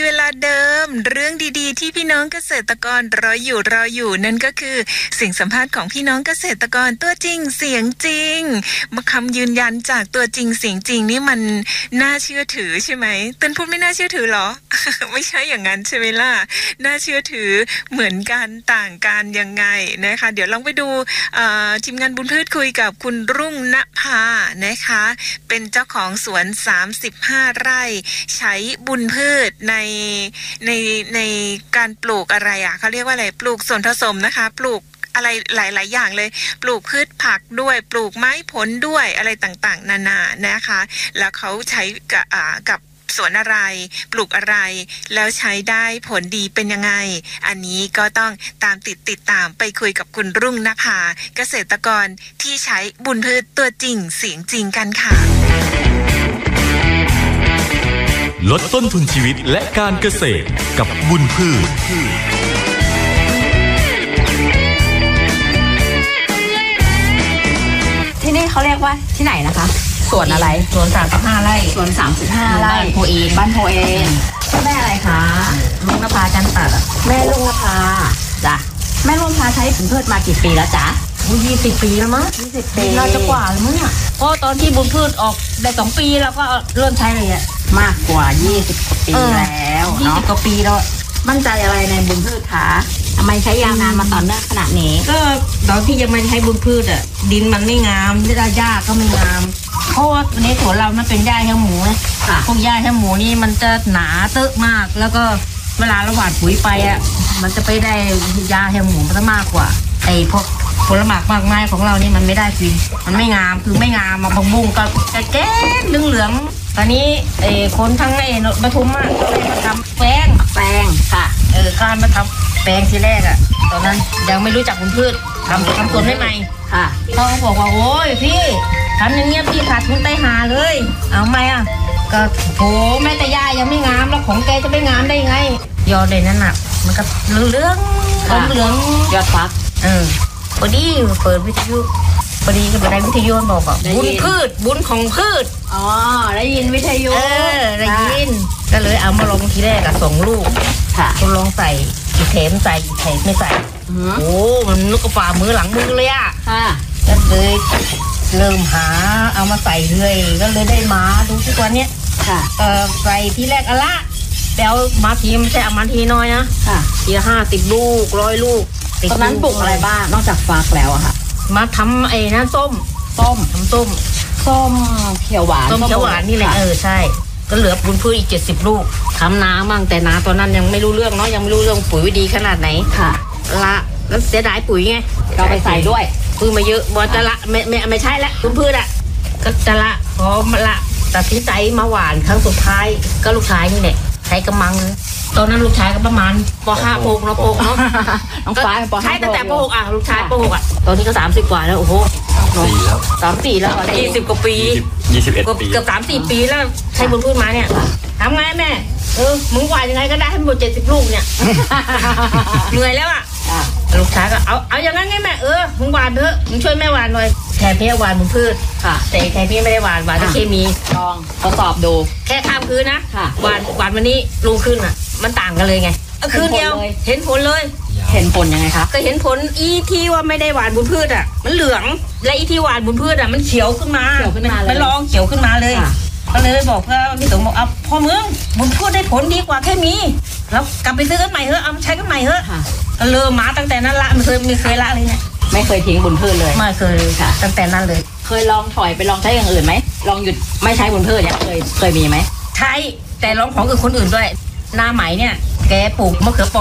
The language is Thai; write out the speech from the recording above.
เวลาเดิมเรื่องดีๆที่พี่น้องเกษตรกรรออยู่นั่นก็คือเสียงสัมภาษณ์ของพี่น้องเกษตรกรตัวจริงเสียงจริงมาคำยืนยันจากตัวจริงเสียงจริงนี่มันน่าเชื่อถือใช่ไหมเติ้ลพูดไม่น่าเชื่อถือหรอ ไม่ใช่อย่างนั้นใช่ไหมล่ะน่าเชื่อถือเหมือนกันต่างกันยังไงนะคะเดี๋ยวลองไปดูทีมงานบุญพืชคุยกับคุณรุ่งณภานะคะเป็นเจ้าของสวน35ไร่ใช้บุญพืชในการปลูกอะไรเขาเรียกว่าอะไรปลูกส่วนผสมนะคะปลูกอะไรหลายๆอย่างเลยปลูกพืชผักด้วยปลูกไม้ผลด้วยอะไรต่างๆนานานะคะแล้วเขาใช้กับสวนอะไรปลูกอะไรแล้วใช้ได้ผลดีเป็นยังไงอันนี้ก็ต้องติดตามไปคุยกับคุณรุ่งณภาเกษตรกรที่ใช้บุญพืชตัวจริงเสียงจริงกันค่ะลดต้นทุนชีวิตและการเกษตรกับบุญพืชที่นี่เขาเรียกว่าที่ไหนนะคะสวนอะไรสวน35ไร่สวน35ไร่โพเองบ้านโพเองแม่อะไรคะลุงนภาจันตัดแม่ลุงนภาจ้ะแม่ลุงนภาใช้บุญพืชมากี่ปีแล้วจ๊ะ 20 ปีแล้วมั้ง 20 ปีน่าจะกว่าแล้วมั้งเนี่ยเพราะตอนที่บุญพืชออกได้2 ปีแล้วก็เริ่มใช้เลยอะมากกว่า20 กว่าปีแล้วเนาะ 20 กว่าปีแล้วมั่นใจอะไรในบุญพืชคะทำไมใช้ยาวนานมาต่อเนื่องขนาดนี้ก็ตอนที่ยังไม่ใช้บุญพืชอะดินมันไม่งามหญ้าก็ไม่งามเพราะว่าในสวนเรามันเป็นหญ้าแห้วหมูนะพวกหญ้าแห้วหมูนี่มันจะหนาเตอะมากแล้วก็เวลาเราหว่านปุ๋ยไปอะมันจะไปได้หญ้าแห้วหมูมันจะมากกว่าไอ้พวกผลหมากมากไม้ของเรานี่มันไม่ได้กินมันไม่งามคือไม่งามมาผักบุ้งก็แก่เหลืองตอนนี้คนทั้งปทุมก็เลยมาทำแป้งค่ะการมาทำแป้งทีแรกอะตอนนั้นยังไม่รู้จักบุญพืชทำสวนใหม่ค่ะเขาบอกว่าโอ้ยพี่ทำอย่างเงี้ยพี่ขาดทุนไตหาเลยเอาไหมอะก็โหแม่แต่ย่ายังไม่งามแล้วของแกจะไม่งามได้ไงยอดเลยนั่นน่ะมันก็เหลืองยอดฟักพอดีเปิดวิทยุพอดีก็ไปได้วิทยุบอกว่าบุญพืชบุญของพืชได้ยินวิทยุได้ยินก็เลยเอามาลงทีแรก2 ลูกค่ะก็ลองใส่อีเทมใส่อีเทมไม่ใส่โอ้มันนึกว่าฝ่ามือหลังมือเลยอ่ะค่ะก็เลยเริ่มหาเอามาใส่เลยก็เลยได้มาดูทุกวันเนี้ยค่ะใส่ทีแรกอะละแต่เอามาทีไม่ใช่เอามาทีน้อยนะค่ะที50 ลูก100 ลูกตอนนั้นปลูกอะไรบ้างนอกจากฟักแล้วอะค่ะมาทำน้ำส้มทำส้มเขียวหวานนี่แหละใช่ก็เหลือบุญพืชอีก70 ลูกทำนามั่งแต่นาตอนนั้นยังไม่รู้เรื่องเนาะยังไม่รู้เรื่องปุ๋ยดีขนาดไหนค่ะละแล้วเสียดายปุ๋ยไงเราไปใส่ด้วยปุ๋ยมาเยอะบอจะละไม่ใช่ละบุญพืชอะก็จะละพอมาละตัดสินใจมาหวานครั้งสุดท้ายก็ลูกชายนี่แหละใช้กระมังตอนนั้นลูกชายก็ประมาณป.5 ป.6 เนาะน้องฟ้าป.5 ใช้ตั้งแต่ป.6ลูกชายป.6ตอนนี้ก็30 กว่าแล้วโอ้โห34แล้ว20 กว่าปี 21 ปีเกือบ3-4 ปีแล้วใช้บุญพืชมาเนี่ยทำไงแม่มึงหวานยังไงก็ได้ให้หมด70 ลูกเนี่ยเหนื่อยแล้วลูกชายก็เอาอย่างนั้นไงแม่มึงหวานเถอะมึงช่วยแม่หวานหน่อยแทนพี่หวานบุญพืชแต่แทนพี่ไม่ได้หวานแต่เคมีลองทดสอบดูแค่ข้ามคืนนะหวานวันนี้ลุงขึ้นมันต่างกันเลยไงคืนเดียวเห็นผลเลยเห็นผลยังไงคะก็เห็นผลที่ว่าไม่ได้หวานบุญพืชมันเหลืองและที่หวานบุญพืชมันเขียวขึ้นมามันลองเขียวขึ้นมาเลยก็เลยบอกว่าพี่สมบอกพ่อมึงบุญพืชได้ผลดีกว่าแค่มีแล้วกลับไปซื้อกันใหม่เถอะเอาใช้กันใหม่เถอะก็เริ่มมาตั้งแต่นั้นละไม่เคยละเลยเนี่ยไม่เคยทิ้งบุญพืชเลยไม่เคยค่ะตั้งแต่นั้นเลยเคยลองถอยไปลองใช้อย่างอื่นไหมลองหยุดไม่ใช้บุญพืชเนี่ยเคยมีไหมใช้แต่ลองของอื่นคนอื่นด้วยหน้าไหมเนี่ยแกปลูกมะเขือ